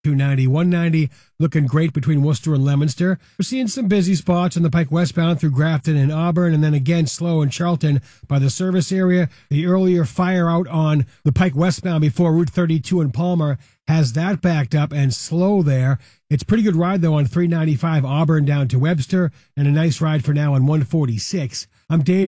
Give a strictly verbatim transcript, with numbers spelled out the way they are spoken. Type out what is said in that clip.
two ninety, one ninety, looking great between Worcester and Leominster. We're seeing some busy spots on the Pike westbound through Grafton and Auburn, and then again slow in Charlton by the service area. The earlier fire out on the Pike westbound before Route thirty-two in Palmer has that backed up and slow there. It's a pretty good ride, though, on three ninety-five Auburn down to Webster, and a nice ride for now on one forty-six. I'm Dave.